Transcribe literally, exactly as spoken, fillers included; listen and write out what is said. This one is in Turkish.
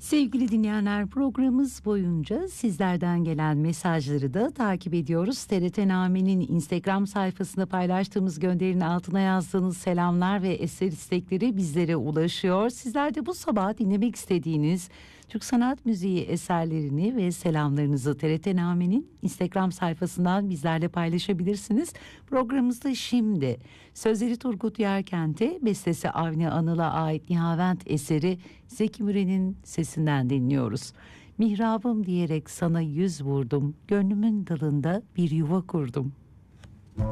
Sevgili dinleyenler, programımız boyunca sizlerden gelen mesajları da takip ediyoruz. T R T Name'nin Instagram sayfasında paylaştığımız gönderinin altına yazdığınız selamlar ve eser istekleri bizlere ulaşıyor. Sizler de bu sabah dinlemek istediğiniz Türk sanat müziği eserlerini ve selamlarınızı T R T Name'nin Instagram sayfasından bizlerle paylaşabilirsiniz. Programımızda şimdi sözleri Turgut Yerkent'e, bestesi Avni Anıl'a ait Nihavent eseri Zeki Müren'in sesinden dinliyoruz. Mihrabım diyerek sana yüz vurdum, gönlümün dalında bir yuva kurdum.